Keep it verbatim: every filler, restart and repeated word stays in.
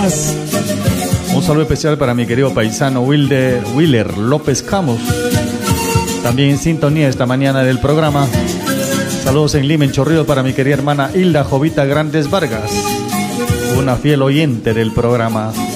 Vargas. Un saludo especial para mi querido paisano Wilder, Willer López Camus, también en sintonía esta mañana del programa. Saludos en Lima, en Chorrillos, para mi querida hermana Hilda Jovita Grandes Vargas, una fiel oyente del programa.